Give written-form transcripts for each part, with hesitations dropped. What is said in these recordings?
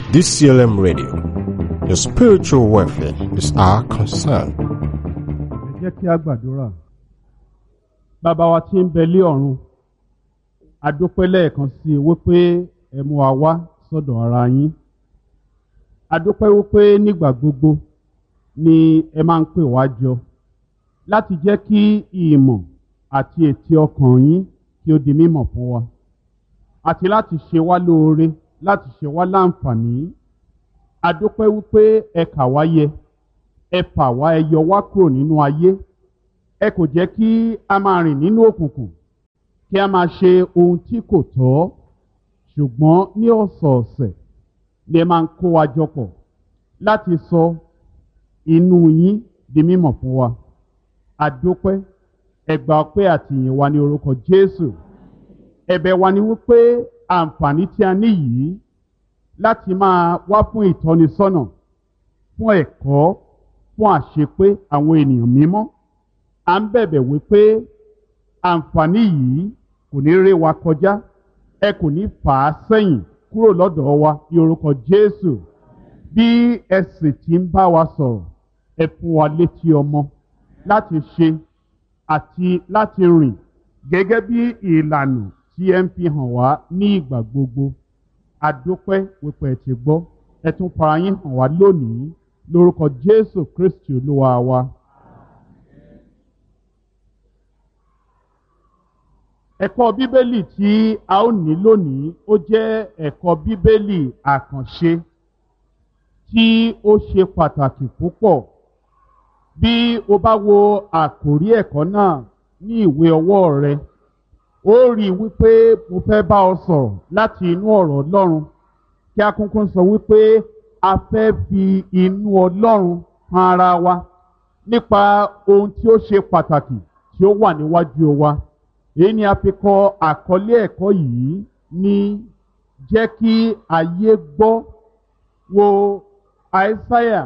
DCLM Radio. Your spiritual welfare is our concern. Ẹ jẹ́ kí a gbàdúrà. Bàbá wa tí ń bẹ lé ọ̀run, a dúpẹ́ lẹ́ẹ̀kan sí i wípé ẹ mú wa wá sọ́dọ̀ ara yín. A dúpẹ́ wípé nígbà gbogbo ni ẹ máa ń pè wá jọ láti jẹ́ kí ìmọ̀ àti ètí ọkàn yín kí ó di mímọ̀ fún wa, àti láti ṣe wá lóore, láti ṣe wá láǹfààní. A dúpẹ́ wípé ẹ kà wá yẹ, ẹ fà wá, ẹ yọ wá kúrò nínú ayé. Ẹ kò jẹ́ kí a máa rìn nínú òkùnkùn, kí a máa ṣe ohun tí kò tọ́, ṣùgbọ́n ní ọ̀sọ̀ọ̀sẹ̀ ni ẹ máa ń kó wa jọ pọ̀ láti sọ inú yín di mímọ̀ fún wa. A dúpẹ́, ẹ gbà ọpẹ́ àti ìyìn wa ní orúkọ Jésù. Ẹ̀bẹ̀ wa ni wípé àǹfààní tí a ní yìí láti máa wá fún ìtọ́nisọ́nà, fún ẹ̀kọ́, fún àṣepé àwọn ènìyàn mímọ́. À ń bẹ̀bẹ̀ wípé àǹfààní yìí kò ní ré wa kọjá, ẹ kò ní fà á sẹ́yìn kúrò lọ́dọ̀ wa ní orúkọ Jésù. Bí ẹ sì ti ń bá wa sọ̀rọ̀, ẹ fún wa létí ọmọ láti ṣe àti láti rìn gẹ́gẹ́ bí ìlànà tí ẹ ń fi hàn wá ní ìgbà gbogbo. A dúpẹ́ wípé ẹ ti gbọ́, ẹ tún fara yín hàn wá lónìí lórúkọ Jésù Kristi Olúwa wa. Ẹ̀kọ́ Bíbélì tí a ó ní lónìí ó jẹ́ ẹ̀kọ́ Bíbélì àkànṣe tí ó ṣe pàtàkì púpọ̀. Bí o bá wo àkòrí ẹ̀kọ́ náà ní ìwé ọwọ́ rẹ, ó rí i wípé mo fẹ́ bá ọ sọ̀rọ̀ láti inú ọ̀rọ̀ Ọlọ́run, kí a kúnkún sọ wípé a fẹ́ fi inú Ọlọ́run hàn ara wa nípa ohun tí ó ṣe pàtàkì tí ó wà níwájú wa. Èyí ni a fi kọ àkọlé ẹ̀kọ́ yìí ní jẹ́ kí ayé gbọ́. Wo Àìsáyà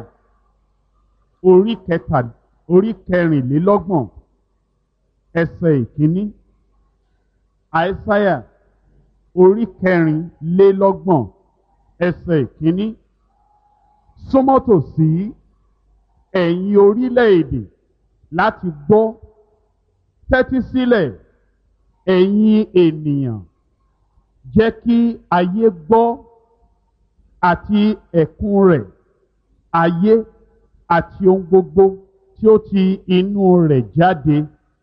orí kẹrìnlélọ́gbọ̀n ẹsẹ̀ ìkíní. Àìsáyà orí kẹrìnlélọ́gbọ̀n ẹsẹ̀ ìkíní. Súnmọ́ tòsí ẹ̀yin orílẹ̀-èdè láti gbọ́, tẹ́tí sílẹ̀ ẹ̀yin ènìyàn, jẹ́ kí ayé gbọ́ àti ẹ̀kún rẹ̀, ayé àti ohun gbogbo tí ó ti inú rẹ̀ jáde.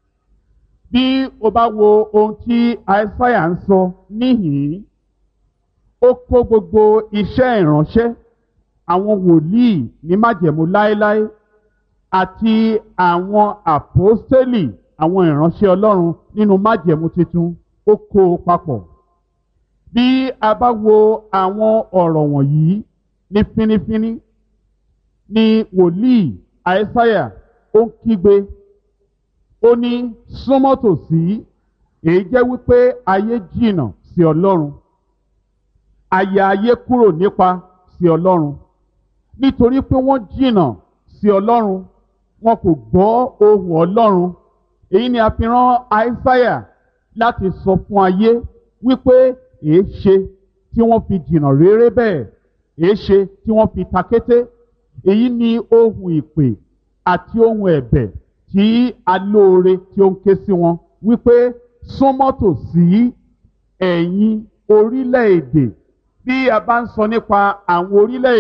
Bí o bá wo ohun tí Àìsáyà ń sọ níhìn-ín, ó kó gbogbo iṣẹ́ ìránṣẹ́ àwọn wòlíì ní májẹ̀mú láéláé àti àwọn àpọ́stélì, àwọn ìránṣẹ́ Ọlọ́run nínú májẹ̀mú tuntun, ó kó o papọ̀. Bí a bá wo àwọn ọ̀rọ̀ wọ̀nyí ní fínífíní, ni wòlíì Àìsáyà ó ń kígbe, ó ní súnmọ́ tòsí. Èyí jẹ́ wípé ayé jìnnà sí Ọlọ́run, àyà ayé kúrò nípa sí Ọlọ́run. Nítorí pé wọ́n jìnnà sí Ọlọ́run, wọn kò gbọ́ ohùn Ọlọ́run. Èyí ni a fi rán Àìsáyà láti sọ fún ayé wípé èé ṣe tí wọ́n fi jìnnà réré bẹ́ẹ̀, èé ṣe tí wọ́n fi takété. Èyí ni ohùn ìpè àti ohùn ẹ̀bẹ̀ tí alóore tí ó ń ké sí wọn wípé súnmọ́ tòsí ẹ̀yin orílẹ̀-èdè. Bí a bá ń sọ nípa àwọn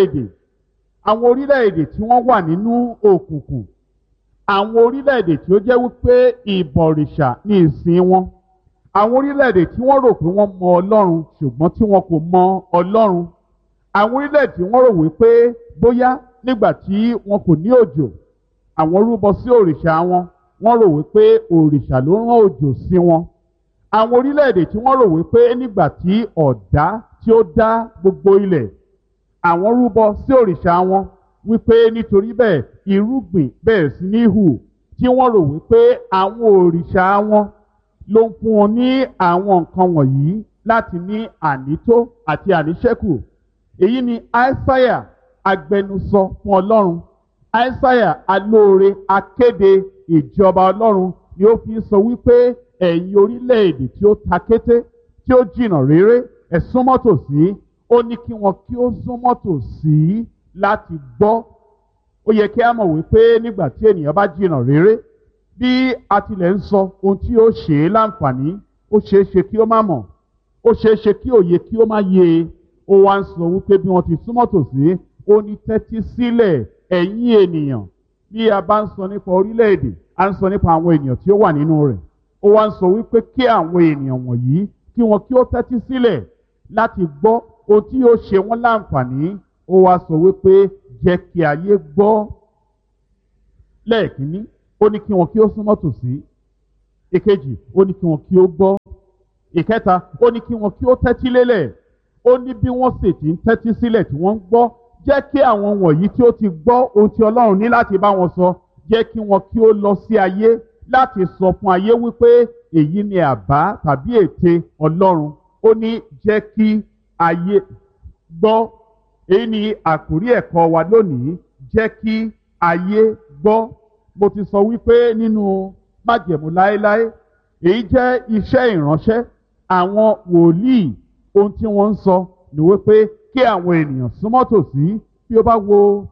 orílẹ̀-èdè tí wọ́n wà nínú òkùnkùn, àwọn orílẹ̀-èdè tí ó jẹ́ wípé ìbọ̀rìṣà ni ìsìn wọn, àwọn orílẹ̀-èdè tí wọ́n rò pé wọ́n mọ Ọlọ́run ṣùgbọ́n tí wọn kò mọ Ọlọ́run, àwọn orílẹ̀-èdè tí wọ́n rò wípé bóyá nígbà tí wọn kò ní òjò, àwọn rúbọ sí òrìṣà wọn, wọ́n rò wípé òrìṣà ló rán òjò sí wọn. Àwọn orílẹ̀-èdè tí wọ́n rò wípé nígbà tí ọ̀dá tí ó dá gbogbo ilẹ̀, àwọn rúbọ sí òrìṣà wọn wípé nítorí bẹ́ẹ̀ irúgbìn bẹ̀rẹ̀ sí ní hù, tí wọ́n rò wípé àwọn òrìṣà wọn ló ń fún wọn ní àwọn nǹkan wọ̀nyí láti ní ànító àti àníṣẹ́kù. Èyí ni Àìsáyà agbẹnusọ fún Ọlọ́run. Àìsáyà alóore akéde ìjọba Ọlọ́run ni ó fi sọ wípé ẹ̀yin orílẹ̀-èdè tí ó takété, tí ó jìnnà réré, ẹ súnmọ́ tòsí. ó ní kí wọn kí ó súnmọ́ tòsí láti gbọ́. Ó yẹ kí a mọ̀ wípé nígbà tí ènìyàn bá jìnnà réré, bí a tilẹ̀ ń sọ ohun tí ó ṣe é láǹfààní, ó ṣeé ṣe kí ó má mọ̀, ó ṣeé ṣe kí òye kí ó má yé e. Ó wá ń sọ wípé bí wọ́n ti súnmọ́ tòsí, ó ní tẹ́tí sílẹ̀ ẹ̀yin ènìyàn. Bí a bá ń sọ nípa orílẹ̀-èdè, a ń sọ nípa àwọn ènìyàn tí ó wà nínú rẹ̀. Ó wá ń sọ wípé kí àwọn ènìyàn wọ̀nyí kí wọn kí ó tẹ́tí sílẹ̀ láti gbọ́ ohun tí yóò ṣe wọ́n láǹfààní. Ó wá sọ wípé jẹ́ kí ayé gbọ́. Lẹ́ẹ̀kínní, ó ní kí wọn kí ó súnmọ́ tòsí. Ìkejì, ó ní kí wọn kí ó gbọ́. Ìkẹta, ó ní kí wọn kí ó tẹ́tí lélẹ̀. Ó ní bí wọ́n sì ti ń tẹ́tí sílẹ̀ tí wọ́n ń gbọ́, jẹ́ kí àwọn wọ̀nyí tí ó ti gbọ́ ohun tí Ọlọ́run ní láti bá wọn sọ, jẹ́ kí wọn kí ó lọ sí ayé láti sọ fún ayé wípé èyí ni àbá tàbí ète Ọlọ́run. Ó ní jẹ́ kí ayé gbọ́. Èyí ni àkórí ẹ̀kọ́ wa lónìí, jẹ́ kí ayé gbọ́. Mo ti sọ wípé nínú májẹ̀mú láéláé, èyí jẹ́ iṣẹ́ ìránṣẹ́ àwọn wòlíì. Ohun tí wọ́n ń sọ ni wípé kí àwọn ènìyàn súnmọ́ tòsí. Bí ó bá wo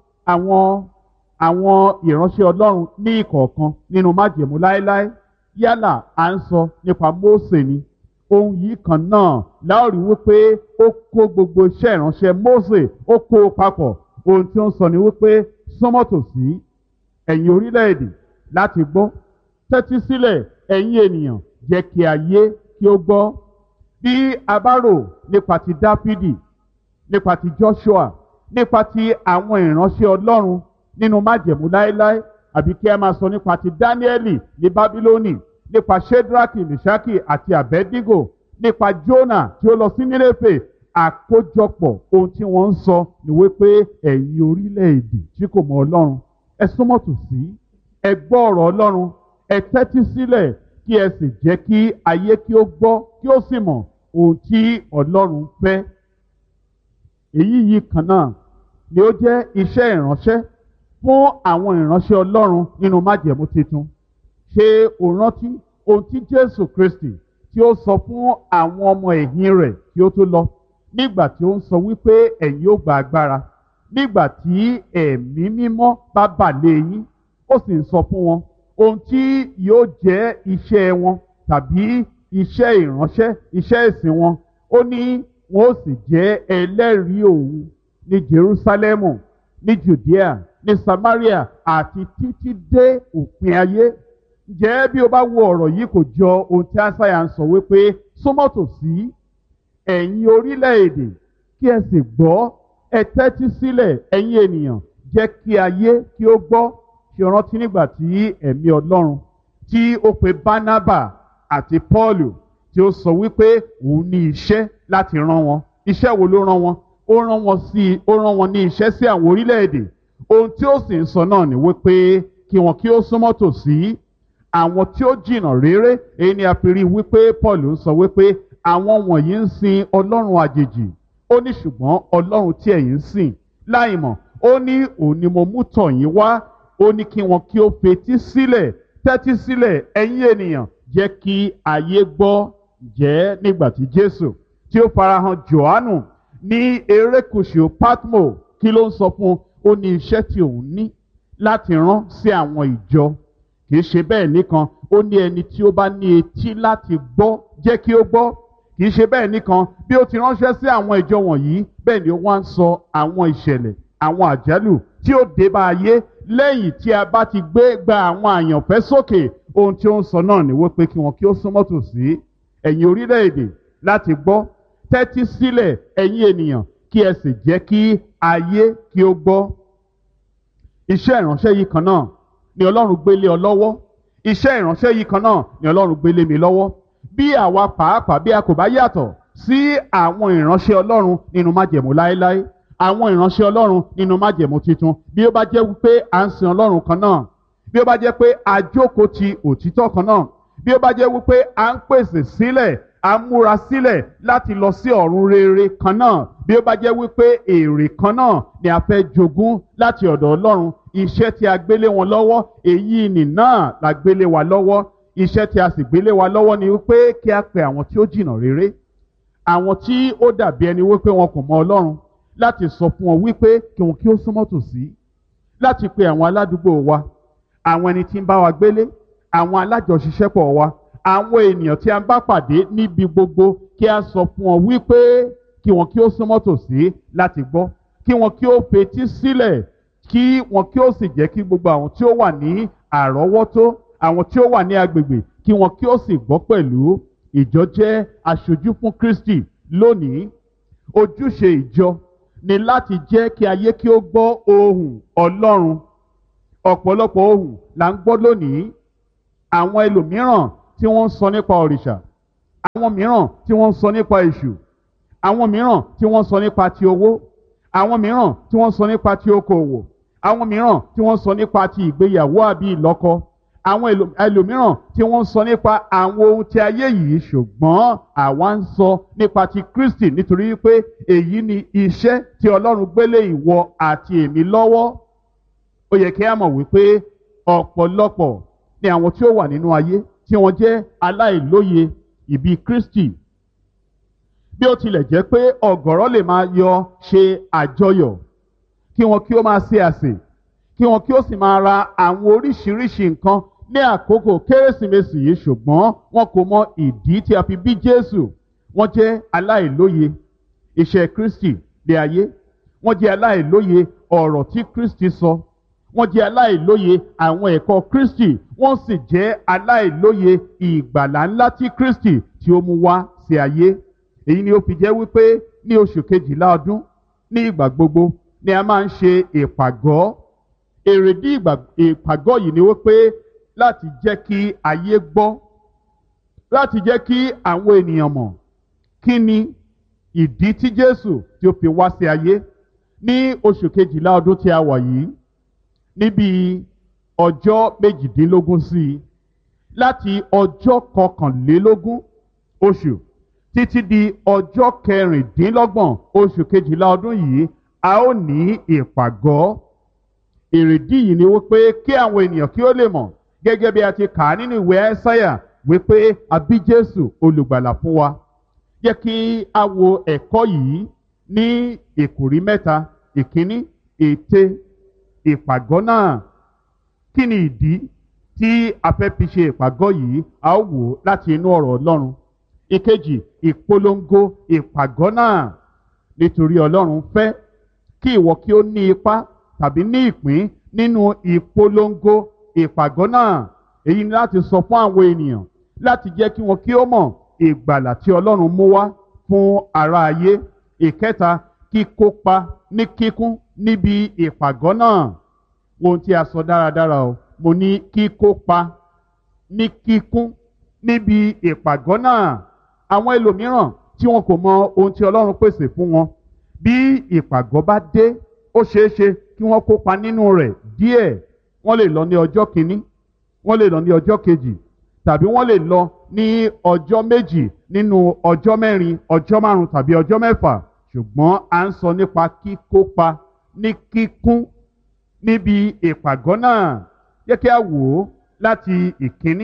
àwọn ìránṣẹ́ Ọlọ́run ní ìkọ̀ọ̀kan nínú májẹ̀mú láéláé, yálà à ń sọ nípa Mósè ni, ohun yìí kan náà láòrí wípé ó kó gbogbo iṣẹ́ ìránṣẹ́ Mósè, ó kó o papọ̀. Ohun tí ó ń sọ ni wípé súnmọ́ tòsí ẹ̀yin orílẹ̀-èdè láti gbọ́, tẹ́tí sílẹ̀ ẹ̀yin ènìyàn, jẹ́ kí ayé kí ó gbọ́. Bí a bá rò nípa ti Dáfídì, nípa ti Joshua, nípa ti àwọn ìránṣẹ́ Ọlọ́run nínú májẹ̀mú láéláé, àbí kí a máa sọ nípa ti Dáníẹ́lì ní Bábílónì, nípa Ṣédrákì, Míṣákì àti Àbẹ́dígò, nípa Jónà tí ó lọ sí Nínéfè, àkójọpọ̀ ohun tí wọ́n ń sọ ni wípé ẹ̀yin orílẹ̀-èdè tí kò mọ Ọlọ́run, ẹ súnmọ́ tòsí, ẹ gbọ́ ọ̀rọ̀ Ọlọ́run, ẹ tẹ́tí sílẹ̀ kí ẹ sì jẹ́ kí ayé kí ó gbọ́ kí ó sì mọ̀ ohun tí Ọlọ́run fẹ́. Èyí yìí kan náà ni ó jẹ́ iṣẹ́ ìránṣẹ́ fún àwọn ìránṣẹ́ Ọlọ́run nínú májẹ̀mú titun. Ṣé o rántí ohun tí Jésù Kristi tí ó sọ fún àwọn ọmọ ẹ̀yìn rẹ̀ kí ó tó lọ, nígbà tí ó ń sọ wípé ẹ̀yin ó gba agbára nígbà tí ẹ̀mí mímọ́ bá bà lé yín? Ó sì ń sọ fún wọn ohun tí yóò jẹ́ iṣẹ́ wọn tàbí iṣẹ́ ìránṣẹ́, iṣẹ́ ìsìn wọn. Ó ní wọn ó sì jẹ́ ẹlẹ́rìí òun ní Jerúsálẹ́mù, ní Jùdíà, ní Samaria àti títí dé òpin ayé. Ǹjẹ́ bí o bá wo ọ̀rọ̀ yìí kò jọ ohun tí Ásáyà ń sọ wípé súnmọ́ tòsí ẹ̀yin orílẹ̀-èdè kí ẹ sì gbọ́, ẹ tẹ́tí sílẹ̀ ẹ̀yin ènìyàn, jẹ́ kí ayé kí ó gbọ́. Ṣé o rántí nígbà tí ẹ̀mí Ọlọ́run tí ó pe Bánábà àti Pọ́ọ̀lù tí ó sọ wípé òun ní iṣẹ́ láti rán wọn? Iṣẹ́ wo ló rán wọn? Ó rán wọn ní iṣẹ́ sí àwọn orílẹ̀-èdè. Ohun tí ó sì ń sọ náà ni wípé kí wọn kí ó súnmọ́ tòsí àwọn tí ó jìnnà réré. Èyí ni a fi rí wípé Pọ́ọ̀lù ń sọ wípé àwọn wọ̀nyí ń sin ọlọ́run àjèjì. Ó ní ṣùgbọ́n Ọlọ́run tí ẹ̀yin ń sìn láìmọ̀, ó ní òun ni mo mú tọ̀ yín wá. Ó ní kí wọn kí ó fetí sílẹ̀, tẹ́tí sílẹ̀ ẹ̀yin ènìyàn, jẹ́ kí ayé gbọ́. Jẹ́ nígbà tí Jésù tí ó farahàn Jòhánù ní erékùṣù Pátmò, kí ló ń sọ fún un? Ó ní iṣẹ́ tí òun ní láti rán sí àwọn ìjọ. Kìí ṣe bẹ́ẹ̀ nìkan, ó ní ẹni tí ó bá ní etí láti gbọ́, jẹ́ kí ó gbọ́. Kìí ṣe bẹ́ẹ̀ nìkan, bí ó ti ránṣẹ́ sí àwọn ìjọ wọ̀nyí, bẹ́ẹ̀ ni ó wá ń sọ àwọn ìṣẹ̀lẹ̀, àwọn àjálù tí ó dé bá ayé lẹ́yìn tí a bá ti gba àwọn àyànfẹ́ sókè. Ohun tí ó ń sọ náà ni wípé kí wọn kí ó súnmọ́ tòsí ẹ̀yin orílẹ̀-èdè láti gbọ́, tẹ́tí sílẹ̀ ẹ̀yin ènìyàn, kí ẹ sì jẹ́ kí ayé kí ó gbọ́. Iṣẹ́ ìránṣẹ́ yìí kan náà ni Ọlọ́run gbélé ọ lọ́wọ́. Iṣẹ́ ìránṣẹ́ yìí kan náà ni Ọlọ́run gbélé mi lọ́wọ́. Bí àwa pàápàá bí a kò bá yàtọ̀ sí àwọn ìránṣẹ́ Ọlọ́run nínú májẹ̀mú láéláé, àwọn ìránṣẹ́ Ọlọ́run nínú májẹ̀mú titun, bí ó bá jẹ́ wípé à ń sin Ọlọ́run kan náà, bí ó bá jẹ́ pé a jókòó ti òtítọ́ kan náà, bí ó bá jẹ́ wípé à ń pèsè sílẹ̀, à ń múra sílẹ̀ láti lọ sí ọ̀run rere kan náà, bí ó bá jẹ́ wípé èrè kan náà ni a fẹ́ jogún láti ọ̀dọ̀ Ọlọ́run, iṣẹ́ tí a gbélé wọn lọ́wọ́, èyí nì náà la gbélé wa lọ́wọ́. Iṣẹ́ tí a sì gbélé wa lọ́wọ́ ni wípé kí a pe àwọn tí ó jìnnà réré, àwọn tí ó dàbí ẹni wípé wọn kò mọ Ọlọ́run, láti sọ fún wọn wípé kí wọn kí ó súnmọ́ tòsí, láti pe àwọn aládùúgbò wa, àwọn ẹni tí ń bá wa gbélé, àwọn alájọṣiṣẹ́pọ̀ wa, àwọn ènìyàn tí a ń bá pàdé níbi gbogbo, kí a sọ fún wọn wípé kí wọn kí ó súnmọ́ tòsí láti gbọ́, kí wọn kí ó fetí sílẹ̀, kí wọn kí ó sì jẹ́ kí gbogbo àwọn tí ó wà ní àrọ́wọ́tó, àwọn tí ó wà ní agbègbè, kí wọn kí ó sì gbọ́ pẹ̀lú. Ìjọ jẹ́ aṣojú fún Kristi lónìí. Ojúṣe ìjọ ni láti jẹ́ kí ayé kí ó gbọ́ ohùn Ọlọ́run. Ọ̀pọ̀lọpọ̀ ohùn là ń gbọ́ lónìí. Àwọn ẹlòmíràn tí wọ́n ń sọ nípa òrìṣà, àwọn mìíràn tí wọ́n ń sọ nípa èṣù, àwọn mìíràn tí wọ́n ń sọ nípa ti owó, àwọn mìíràn tí wọ́n ń sọ nípa ti okòwò, àwọn mìíràn tí wọ́n ń sọ nípa ti ìgbéyàwó àbí ìlọ́kọ, àwọn ẹlòmíràn tí wọ́n ń sọ nípa àwọn ohun ti ayé yìí, ṣùgbọ́n àwa ń sọ nípa ti Kristi, nítorí pé èyí ni iṣẹ́ tí Ọlọ́run gbélé ìwọ àti èmi lọ́wọ́. Ó yẹ kí a mọ̀ wípé ọ̀pọ̀lọpọ̀ ni àwọn tí ó wà nínú ayé tí wọ́n jẹ́ aláìlóye ìbí Kristi. Bí ó tilẹ̀ jẹ́ pé ọ̀gọ̀rọ̀ lè máa yọ ṣe àjọyọ̀, kí wọn kí ó máa ṣe àsè, kí wọn kí ó sì máa ra àwọn oríṣiríṣi nǹkan ní àkókò Kérésìmesì yìí, ṣùgbọ́n wọn kò mọ ìdí tí a fi bí Jésù. Wọ́n jẹ́ aláìlóye iṣẹ́ Kristi lé ayé. Wọ́n jẹ́ aláìlóye ọ̀rọ̀ tí Kristi sọ. Wọ́n jẹ́ aláìlóye àwọn ẹ̀kọ́ Kristi. Wọ́n sì jẹ́ aláìlóye ìgbàlà ńlá tí Kristi tí ó mú wá sí ayé. Èyí ni ó fi jẹ́ wípé ní oṣù kejìlá ọdún, ní ìgbà gbogbo ni a máa ń ṣe ìpàgọ́. Èrèdí ìpàgọ́ yìí ni wípé láti jẹ́ kí ayé gbọ́, láti jẹ́ kí àwọn ènìyàn mọ̀ kí ni ìdí tí Jésù tí ó fi wá sí ayé. Ní oṣù kejìlá ọdún tí a wà yìí, níbi ọjọ́ méjìdínlógún sí i, láti ọjọ́ kọkànlélógún oṣù títí di ọjọ́ kẹrìndínlọ́gbọ̀n oṣù kejìlá ọdún yìí, a ó ní ìpàgọ́. Èrèdí yìí ni wípé kí àwọn ènìyàn kí ó lè mọ̀, gẹ́gẹ́ bí a ti kà á nínú ìwé Ẹ́sáyà, wípé a bí Jésù olùgbàlà fún wa. Jẹ́ kí a wo ẹ̀kọ́ yìí ní ìkòrí mẹ́ta. Ìkíní, ète ìpàgọ́ náà. Kí ni ìdí tí a fẹ́ fi ṣe ìpàgọ́ yìí? A ó wò ó láti inú ọ̀rọ̀ Ọlọ́run. Ìkejì, ìpolongo ìpàgọ́ náà. Nítorí Ọlọ́run fẹ́ kí ìwọ kí ó ní ipa tàbí ní ìpín nínú ìpolongo ìpàgọ́ náà. Èyí ni láti sọ fún àwọn ènìyàn, láti jẹ́ kí wọn kí ó mọ̀ ìgbàlà tí Ọlọ́run mú wá fún ará ayé. Ìkẹta, kíkópa ní kíkún níbi ìpàgọ́ náà. Ohun tí a sọ dáradára o, mo ní kíkópa ní kíkún níbi ìpàgọ́ náà. Àwọn ẹlòmíràn tí wọn kò mọ ohun tí Ọlọ́run pèsè fún wọn, bí ìpàgọ́ bá dé, ó ṣeé ṣe kí wọ́n kópa nínú rẹ̀ díẹ̀. Wọ́n lè lọ ní ọjọ́ kìíní, wọ́n lè lọ ní ọjọ́ kejì, tàbí wọ́n lè lọ ní ọjọ́ méjì nínú ọjọ́ mẹ́rin, ọjọ́ márùn-ún tàbí ọjọ́ mẹ́fà. Ṣùgbọ́n à ń sọ nípa kíkópa ní kíkún níbi ìpàgọ́ náà. Jẹ́ kí a wò ó láti ìkíní.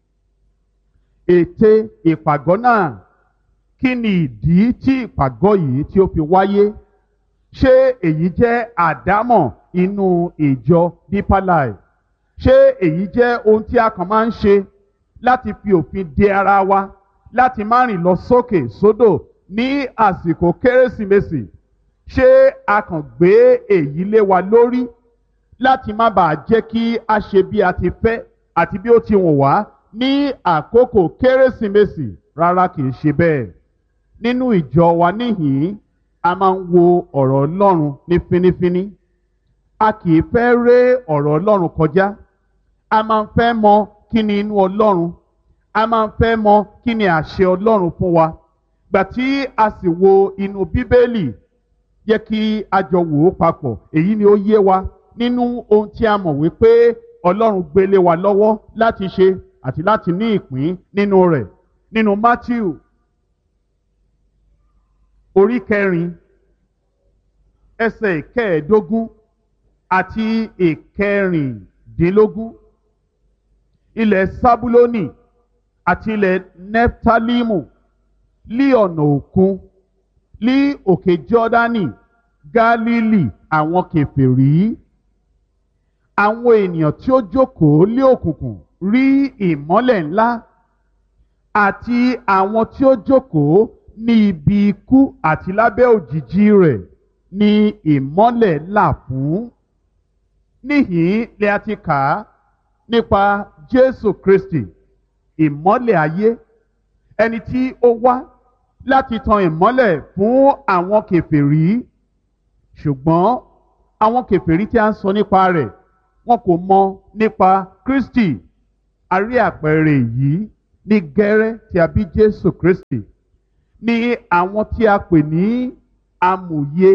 Ète ìpàgọ́ náà. Kí ni ìdí tí ìpàgọ́ yìí tí ó fi wáyé? Ṣé èyí jẹ́ àdámọ̀ inú ìjọ Deeper Life? Ṣé èyí jẹ́ ohun tí a kàn máa ń ṣe láti fi òfin de ara wa, láti má rìn lọ sókè sódò ní àsìkò Kérésìmesì? Ṣé a kàn gbé èyí lé wa lórí láti má bàa jẹ́ kí a ṣe bí a ti fẹ́ àti bí ó ti wùn wá ní àkókò Kérésìmesì? Rárá, kìí ṣe bẹ́ẹ̀. Nínú ìjọ wa níhìn-ín, a máa ń wo ọ̀rọ̀ Ọlọ́run ní fínífíní. A kìí fẹ́ ré ọ̀rọ̀ Ọlọ́run kọjá. A máa ń fẹ́ mọ kí ni inú Ọlọ́run. A máa ń fẹ́ mọ kí ni àṣẹ Ọlọ́run fún wa. Gbà tí a sì wo inú Bíbélì, jẹ́ kí a jọ wò ó papọ̀. Èyí ni ó yé wa nínú ohun tí a mọ̀ wípé Ọlọ́run gbélé wa lọ́wọ́ láti ṣe àti láti ní ìpín nínú rẹ̀. Nínú Mátíù orí 4 ẹsẹ̀ 15 àti 16. Ilẹ̀ Sábúlónì àti ilẹ̀ Nẹ́ftálímù lí ọ̀nà òkun, lí òkè Jọ́dánì, Gálílì àwọn kèfèrí. Àwọn ènìyàn tí ó jókòó lé òkùnkùn rí ìmọ́lẹ̀ ńlá, àti àwọn tí ó jókòó ní ibi ikú àti lábẹ́ òjìji rẹ̀ ní ìmọ́lẹ̀ là fún. Níhìn-ín ni a ti kà á nípa Jésù Kristi, ìmọ́lẹ̀ ayé, ẹni tí ó wá láti tan ìmọ́lẹ̀ fún àwọn kèfèrí. Ṣùgbọ́n àwọn kèfèrí tí a ń sọ nípa rẹ̀, wọn kò mọ nípa Kristi. A rí àpẹẹrẹ yìí ní gẹ́rẹ́ tí a bí Jésù Kristi, ní àwọn tí a pè ní amòye.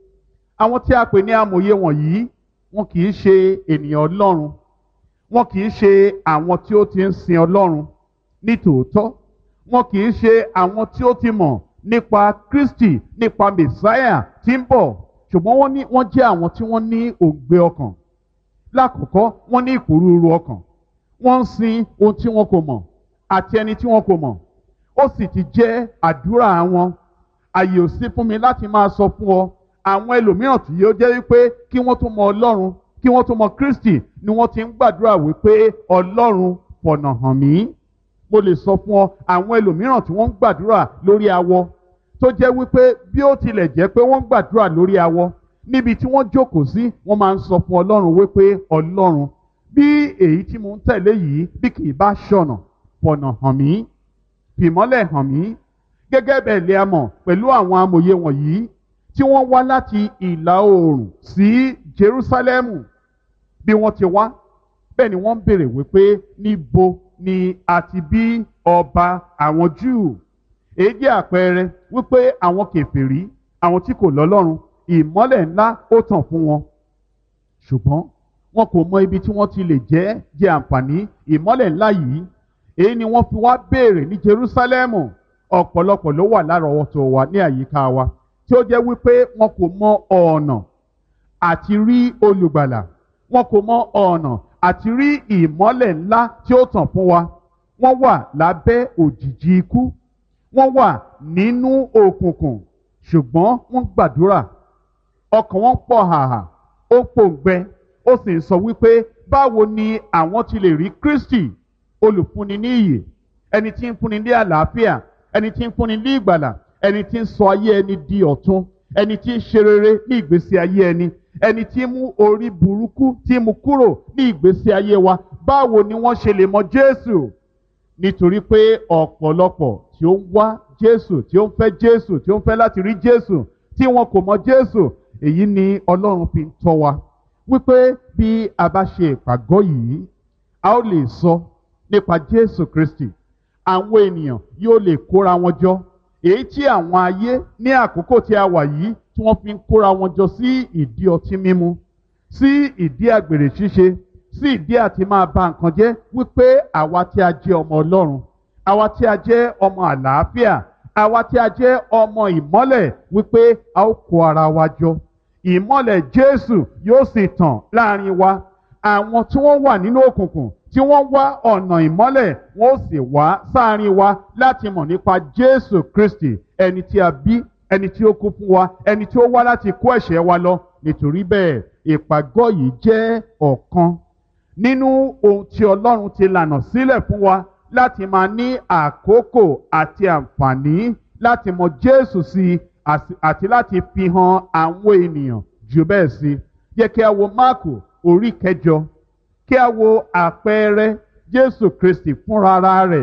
Àwọn tí a pè ní amòye wọ̀nyí, wọn kì í ṣe ènìyàn Ọlọ́run, wọn kì í ṣe àwọn tí ó ti ń sin Ọlọ́run ní tòótọ́, wọn kì í ṣe àwọn tí ó ti mọ̀ nípa Kristi, nípa Mèsáyà tí ń bọ̀. Ṣùgbọ́n wọ́n jẹ́ àwọn tí wọ́n ní òǹgbẹ ọkàn. Lákọ̀ọ́kọ́, wọ́n ní ìpòrúurú ọkàn. Wọ́n ń sin ohun tí wọn kò mọ̀ àti ẹni tí wọn kò mọ̀. Ó sì ti jẹ́ àdúrà wọn. Àyè ò sí fún mi láti máa sọ fún ọ àwọn ẹlòmíràn tí yóò jẹ́ wípé kí wọ́n tó mọ Ọlọ́run, kí wọ́n tó mọ Kristi, ni wọ́n ti ń gbàdúrà wípé Ọlọ́run fọ̀nà hàn mí. Mo lè sọ fún ọ àwọn ẹlòmíràn tí wọ́n ń gbàdúrà lórí awọ, tó jẹ́ wípé bí ó tilẹ̀ jẹ́ pé wọ́n ń gbàdúrà lórí awọ, níbi tí wọ́n jókòó sí, wọ́n máa ń sọ fún Ọlọ́run wípé Ọlọ́run, bí èyí tí mo ń tẹ̀lé yìí bí kì í bá ṣọ̀nà, fọ̀nà hàn mí, fìmọ́lẹ̀ hàn mí. Gẹ́gẹ́ bẹ́ẹ̀ lè a mọ̀ pẹ̀lú àwọn amòye wọ̀nyí tí wọ́n wá láti ìlà oòrùn sí Jerúsálẹ́mù. Bí wọ́n ti wá, bẹ́ẹ̀ ni wọ́n ń béèrè wípé níbo ni a ti bí ọba àwọn Júù. Èyí jẹ́ àpẹẹrẹ wípé àwọn kèfèrí, àwọn tí kò lọ́lọ́run, ìmọ́lẹ̀ ńlá ó tàn fún wọn. Ṣùgbọ́n wọn kò mọ ibi tí wọ́n ti lè jẹ àǹfààní ìmọ́lẹ̀ ńlá yìí. Èyí ni wọ́n fi wá béèrè ní Jerúsálẹ́mù. Ọ̀pọ̀lọpọ̀ ló wà lárọ̀ọ́wọ́tó wa ní àyíká wa tí ó jẹ́ wípé wọn kò mọ ọ̀nà àti rí olùgbàlà. Wọn kò mọ ọ̀nà àti rí ìmọ́lẹ̀ ńlá tí ó tàn fún wa. Wọ́n wà lábẹ́ òjìji ikú. Wọ́n wà nínú òkùnkùn. Ṣùgbọ́n wọ́n gbàdúrà. Ọkàn wọn pọ̀ hàhà, ó pòǹgbẹ, ó sì ń sọ wípé báwo ni àwọn ti lè rí Kristi, olùfúnni ní ìyè, ẹni tí ń fúnni ní àlàáfíà, ẹni tí ń fúnni ní ìgbàlà, ẹni tí ń sọ ayé ẹni di ọ̀tun, ẹni tí ń ṣe rere ní ìgbésí ayé ẹni, ẹni tí ń mú orí burúkú tí mú kúrò ní ìgbésí ayé wa. Báwo ni wọ́n ṣe lè mọ Jésù? Nítorí pé ọ̀pọ̀lọpọ̀ tí ó ń wá Jésù, tí ó ń fẹ́ Jésù, tí ó ń fẹ́ láti rí Jésù, tí wọn kò mọ Jésù. Èyí ni Ọlọ́run fi ń tọ́ wa wípé bí a bá ṣe ìpàgọ́ yìí, a ó lè sọ nípa Jésù Kristi. Àwọn ènìyàn yóò lè kóra wọn jọ, èyí tí àwọn ayé ní àkókò tí a wà yìí tí wọ́n fi ń kóra wọn jọ sí ìdí ọtí mímu, sí ìdí àgbèrè ṣíṣe, sí ìdí àti máa ba nǹkan jẹ́. Wípé àwa tí a jẹ́ ọmọ Ọlọ́run, àwa tí a jẹ́ ọmọ àlàáfíà, àwa tí a jẹ́ ọmọ ìmọ́lẹ̀, wípé a ó kó ara wa jọ. Ìmọ́lẹ̀ Jésù yóò sì tàn láàrin wa. Àwọn tí wọ́n wà nínú òkùnkùn, tí wọ́n wá ọ̀nà ìmọ́lẹ̀, wọ́n ó sì wá sáàrin wa láti mọ̀ nípa Jésù Kristi, ẹni tí a bí, ẹni tí ó kú fún wa, ẹni tí ó wá láti kó ẹ̀ṣẹ̀ wa lọ. Nítorí bẹ́ẹ̀, ìpàgọ́ yìí jẹ́ ọ̀kan nínú ohun tí Ọlọ́run ti lànà sílẹ̀ fún wa láti máa ní àkókò àti àǹfààní láti mọ Jésù sí àti láti fi hàn àwọn ènìyàn jù bẹ́ẹ̀ sí. Jẹ́ kí a wo Máàkù orí 8, kí a wo àpẹẹrẹ Jésù Kristi fúnra rẹ̀.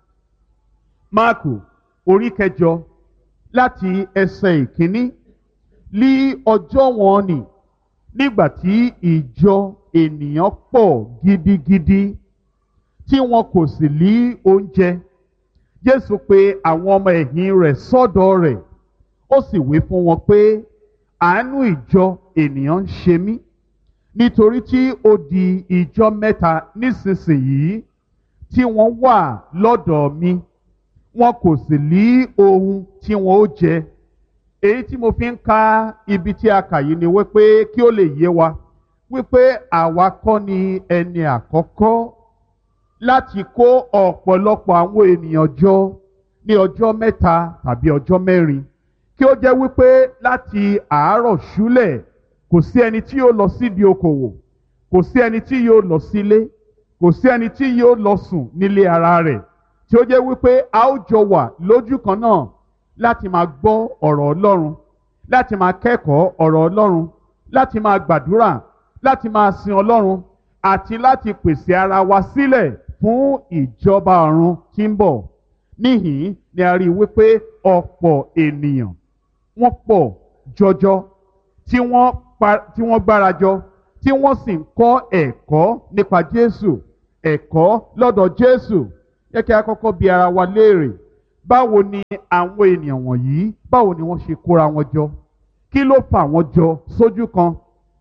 Máàkù orí 8 láti ẹsẹ̀ 1. Ní ọjọ́ wọn nì, nígbà tí ìjọ ènìyàn pọ̀ gidigidi tí wọn kò sì ní oúnjẹ, Jésù pe àwọn ọmọ ẹ̀yìn rẹ̀ sọ́dọ̀ rẹ̀. Ó sì wí fún wọn pé àánú ìjọ ènìyàn ń ṣe mí, nítorí tí ó di ìjọ 3 nísinsìnyí tí wọ́n wà lọ́dọ̀ mi, wọn kò sì ní ohun tí wọn ó jẹ. Èyí tí mo fi ń ka ibi tí a kà yìí ni wípé kí ó lè yé wa wípé àwa kọ́ ni ẹni àkọ́kọ́ láti kó ọ̀pọ̀lọpọ̀ àwọn ènìyàn jọ ní ọjọ́ mẹ́ta tàbí ọjọ́ mẹ́rin, kí ó jẹ́ wípé láti àárọ̀ ṣúlẹ̀ kò sí ẹni tí yóò lọ sídìí okòwò, kò sí ẹni tí yóò lọ sílé, kò sí ẹni tí yóò lọ sùn nílé ara rẹ̀, tí ó jẹ́ wípé a ó jọ wà lójú kan náà láti máa gbọ́ ọ̀rọ̀ Ọlọ́run, láti máa kẹ́kọ̀ọ́ ọ̀rọ̀ Ọlọ́run, láti máa gbàdúrà, láti máa sin Ọlọ́run àti láti pèsè ara wa sílẹ̀ fún ìjọba ọ̀run tí ń bọ̀. Níhìn ni a rí wípé ọ̀pọ̀ ènìyàn wọ́n pọ̀ jọjọ tí wọ́n gbárajọ tí wọ́n sì ń kọ́ ẹ̀kọ́ nípa Jésù, ẹ̀kọ́ lọ́dọ̀ Jésù. Yẹ kí a kọ́kọ́ bi ara wa léèrè, báwo ni àwọn ènìyàn wọ̀nyí, báwo ni wọ́n ṣe kóra wọn jọ? Kí ló fà wọ́n jọ sójú kan?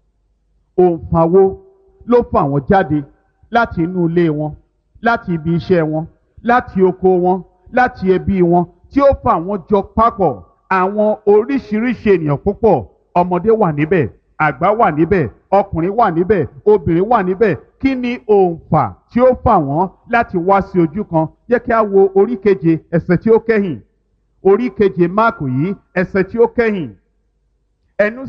Òǹfà wo ló fà wọ́n jáde láti inú ilé wọn, láti ibi iṣẹ́ wọn, láti oko wọn, láti ẹbí wọn, tí ó fà wọ́n jọ papọ̀? Àwọn oríṣiríṣi ènìyàn púpọ̀, ọmọdé wà níbẹ̀, àgbà wà níbẹ̀, ọkùnrin wà níbẹ̀, obìnrin wà níbẹ̀. Kí ni òǹfà tí ó fà wọ́n láti wá sí ojú kan? Jẹ́ kí a wo orí keje ẹsẹ̀ tí ó kẹ́yìn. Orí keje Máàkù yìí ẹsẹ̀ tí ó kẹ́yìn. Ẹnu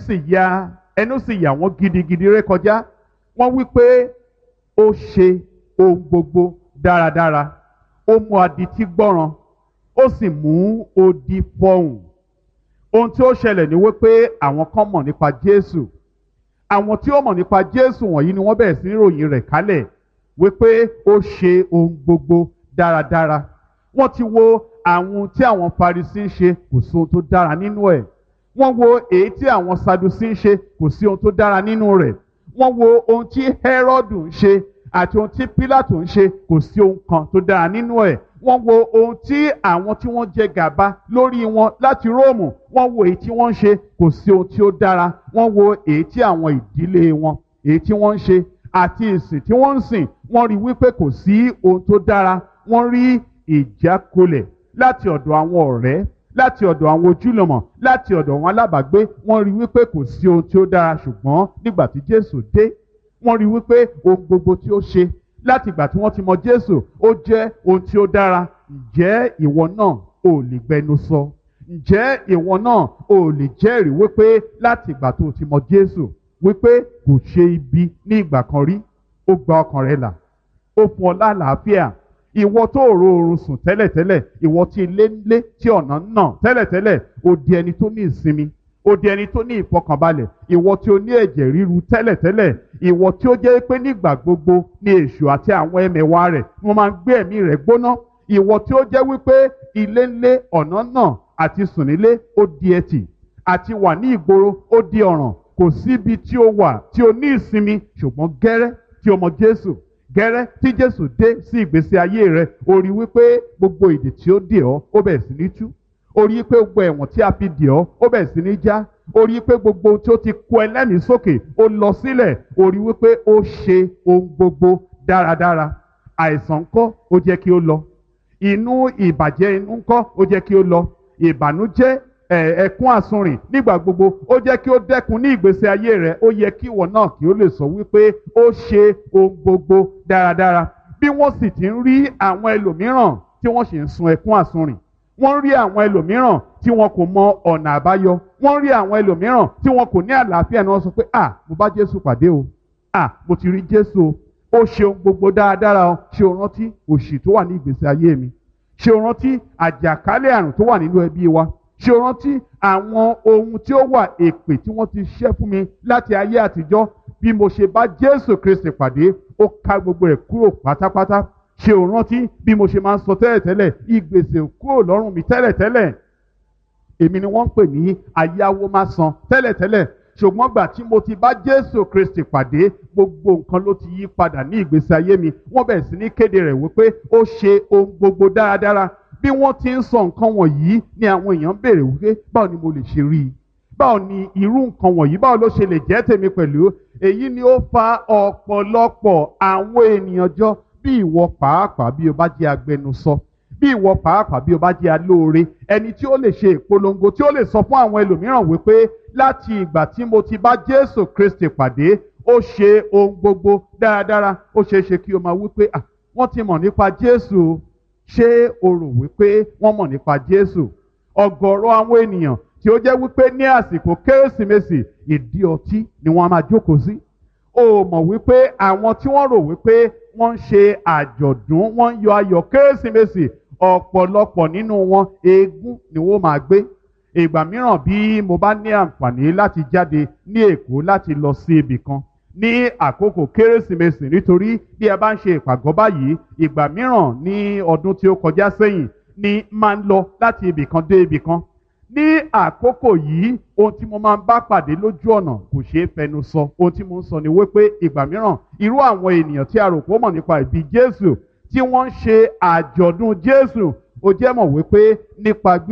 sì yà wọ́n gidigidi rékọjá. Wọ́n wí pé ó ṣe ohun gbogbo dáradára. Ó mú adití gbọ́ràn, ó sì mú odi fọhùn. Ohun tí ó ṣẹlẹ̀ ni wípé àwọn kan mọ̀ nípa Jésù. Àwọn tí ó mọ̀ nípa Jésù wọ̀nyí ni wọ́n bẹ̀rẹ̀ sí ní ròyìn rẹ̀ kálẹ̀ wípé ó ṣe ohun gbogbo dáradára. Wọ́n ti wo àwọn tí àwọn Farisí ń ṣe, kò sí ohun tó dára nínú ẹ̀. Wọ́n wo èyí tí àwọn Sadusí ń ṣe, kò sí ohun tó dára nínú rẹ̀. Wọ́n wo ohun tí Hẹ́rọ́dù ń ṣe àti ohun tí Pílátù ń ṣe, kò sí ohun kan tó dára nínú ẹ̀. Wọ́n wo ohun tí àwọn tí wọ́n jẹ gàba lórí wọn láti Róòmù, wọ́n wo èyí tí wọ́n ń ṣe, kò sí ohun tí ó dára. Wọ́n wo èyí tí àwọn ìdílé wọn, èyí tí wọ́n ń ṣe àti ìsìn tí wọ́n ń sìn, wọ́n rí wípé kò sí ohun tó dára. Wọ́n rí ìjákulẹ̀ láti ọ̀dọ̀ àwọn ọ̀rẹ́, láti ọ̀dọ̀ àwọn ojúlùmọ̀, láti ọ̀dọ̀ àwọn alábàágbé. Wọ́n rí wípé kò sí ohun tí ó dára. Ṣùgbọ́n nígbà tí Jésù dé, wọ́n rí wípé ohun gbogbo tí ó ṣe láti ìgbà tí wọ́n ti mọ Jésù ó jẹ́ ohun tí ó dára. Ǹjẹ́ ìwọ náà ò lè gbẹnu sọ? Ǹjẹ́ ìwọ náà ò lè jẹ́rìí wípé láti ìgbà tó ti mọ Jésù wípé kò ṣe ibi ní ìgbà kan rí? Ó gba ọkàn rẹ là, ó fún ọ lálàáfíà. Ìwọ tó ro oorun sùn tẹ́lẹ̀tẹ́lẹ̀, ìwọ tí ilé ń lé tí ọ̀nà ń nà tẹ́lẹ̀tẹ́lẹ̀, ó di ẹni tó ní ìsinmi, ó di ẹni tó ní ìfọkànbalẹ̀. Ìwọ tí ó ní ẹ̀jẹ̀ ríru tẹ́lẹ̀tẹ́lẹ̀, ìwọ tí ó jẹ́ pé nígbà gbogbo ni èṣù àti àwọn ẹmẹ̀wà rẹ̀ wọ́n máa ń gbé ẹ̀mí rẹ̀ gbóná. Ìwọ tí ó jẹ́ wípé ilé ń lé ọ̀nà náà àti sùn nílé ó di ẹtì, àti wà ní ìgboro ó di ọ̀ràn. Kò síbi tí ó wà tí ó ní ìsinmi. Ṣùgbọ́n gẹ́rẹ́ tí o mọ Jésù, gẹ́rẹ́ tí Jésù dé sí ìgbésí ayé rẹ̀, ó rí wípé gbogbo ìdè tí ó dè ọ́ ó bẹ̀rẹ̀ sí ní tú. Ó rí pé gbogbo ẹ̀wọ̀n tí a fi dè ọ́ ó bẹ̀rẹ̀ sí ní já. Ó rí pé gbogbo ohun tí ó ti kó ẹlẹ́mìí sókè ó lọ sílẹ̀. Ó rí wípé ó ṣe ohun gbogbo dáradára. Àìsàn ńkọ́ ó jẹ́ kí ó lọ. Inú ìbàjẹ́ inú ńkọ́ ó jẹ́ kí ó lọ. Ìbànújẹ́, ẹkún àsunrìn nígbà gbogbo ó jẹ́ kí ó dẹ́kun ní ìgbésí ayé rẹ̀. Ó yẹ kí ìwọ náà kí ó lè sọ wípé ó ṣe ohun gbogbo dáradára. Bí wọ́n sì ti ń rí àwọn ẹlòmíràn tí wọ́n sì ń sun ẹkún àsunrìn, wọ́n rí àwọn ẹlòmíràn tí wọn kò mọ ọ̀nà àbáyọ, wọ́n rí àwọn ẹlòmíràn tí wọn kò ní àlàáfíà, ni wọ́n sọ pé mo bá Jésù pàdé o, mo ti rí Jésù o, ó ṣe ohun gbogbo dáradára o. Ṣé o rántí òṣì tó wà ní ìgbésí ayé mi? Ṣé o rántí àjàkálẹ̀ àrùn tó wà nínú ẹbí wa? Ṣé o rántí àwọn ohun tí ó wà, èpè tí wọ́n ti ṣẹ́ fún mi láti ayé àtijọ́? Bí mo ṣe bá Jésù Kristi pàdé, ó ká gbogbo rẹ̀ kúrò pátápátá. Ṣé o rántí bí mo ṣe máa ń sọ tẹ́lẹ̀tẹ́lẹ̀, ìgbèsè kúrò lọ́rùn mi tẹ́lẹ̀tẹ́lẹ̀? Èmi ni wọ́n ń pè ní ayáwó má san tẹ́lẹ̀tẹ́lẹ̀. Ṣùgbọ́n gbà tí mo ti bá Jésù Kristi pàdé, gbogbo nǹkan ló ti yí padà ní ìgbésí ayé mi. Wọ́n bẹ̀rẹ̀ sí ní kéde rẹ̀ wípé ó ṣe ohun gbogbo dáradára. Bí wọ́n ti ń sọ nǹkan wọ̀nyí ni àwọn èèyàn béèrè wípé báwo ni mo lè ṣe rí i? Báwo ni irú nǹkan wọ̀nyí, báwo ló ṣe lè jẹ́ tèmi pẹ̀lú? Èyí ni ó fa ọ̀pọ̀lọpọ̀ àwọn ènìyàn jọ. Bí ìwọ pàápàá bí o bá jẹ́ agbẹnusọ, bí ìwọ pàápàá bí o bá jẹ́ alóore, ẹni tí ó lè ṣe ìpolongo, tí ó lè sọ fún àwọn ẹlòmíràn wípé láti ìgbà tí mo ti bá Jésù Kristi pàdé, ó ṣe ohun gbogbo dáradára. Ó ṣeé ṣe kí o máa wípé wọ́n ti mọ̀ nípa Jésù, ṣé o rò wípé wọ́n mọ̀ nípa Jésù? Ọ̀gọ̀rọ̀ àwọn ènìyàn tí ó jẹ́ wípé ní àsìkò kérésìmesì ìdí ọtí ni wọ́n á máa jókòó sí. O mọ̀ wípé àwọn tí wọ́n rò wípé wọ́n ń ṣe àjọ̀dún, wọ́n ń yọ ayọ̀ kérésìmesì, ọ̀pọ̀lọpọ̀ nínú wọn eégún ni wọ́n máa gbé. Ìgbà mìíràn bí mo bá ní àǹfààní láti jáde ní Èkó láti lọ sí ibì kan ní àkókò kérésìmesì, nítorí bí ẹ bá ń ṣe ìpàgọ́ báyìí, ìgbà mìíràn ní ọdún tí ó kọjá sẹ́yìn ni máa ń lọ láti ibì kan dé ibì kan. Ní àkókò yìí ohun tí mo máa ń bá pàdé lójú ọ̀nà kò ṣeé fẹnu sọ. Ohun tí mo ń sọ ni wípé ìgbà mìíràn irú àwọn ènìyàn tí a rò pé ó mọ̀ nípa ìbí Jésù tí wọ́n ń ṣe àjọ̀dún Jésù, ó jẹ́ mọ̀ wípé nípa